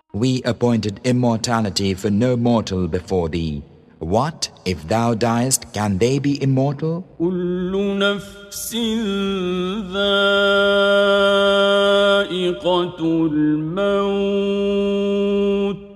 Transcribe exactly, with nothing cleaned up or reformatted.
We appointed immortality for no mortal before thee. What, if thou diest, can they be immortal? كل نفس ذائقة الموت